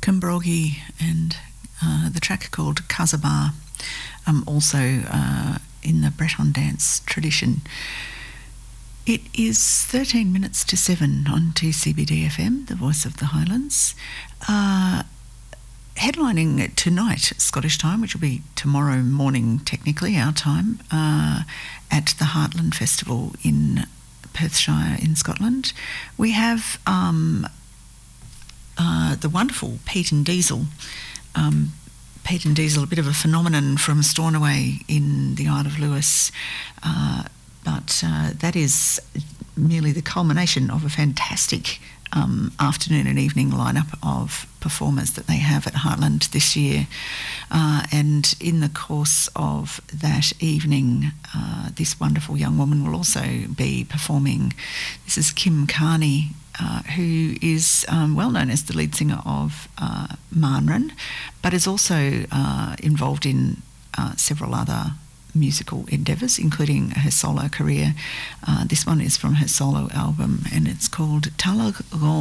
Kumbrogi and the track called Kazabar, also in the Breton dance tradition. It is 13 minutes to 7 on 2CBD FM, the voice of the Highlands. Headlining tonight, Scottish time, which will be tomorrow morning technically, our time, at the Heartland Festival in Perthshire in Scotland. We have the wonderful Pete and Diesel. Pete and Diesel, a bit of a phenomenon from Stornoway in the Isle of Lewis, but that is merely the culmination of a fantastic afternoon and evening lineup of performers that they have at Heartland this year. And in the course of that evening, this wonderful young woman will also be performing. This is Kim Carney, who is well known as the lead singer of Marnran, but is also involved in several other musical endeavours, including her solo career. This one is from her solo album, and it's called Talagon.